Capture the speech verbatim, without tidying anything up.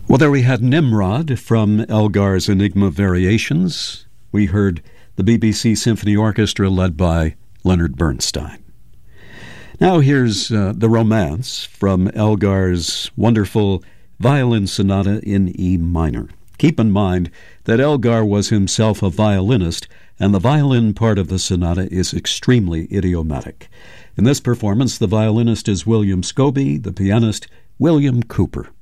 Well, there we had Nimrod from Elgar's Enigma Variations. We heard the B B C Symphony Orchestra led by Leonard Bernstein. Now here's uh, the Romance from Elgar's wonderful Violin Sonata in E minor. Keep in mind that Elgar was himself a violinist, and the violin part of the sonata is extremely idiomatic. In this performance, the violinist is William Scobie, the pianist William Cooper.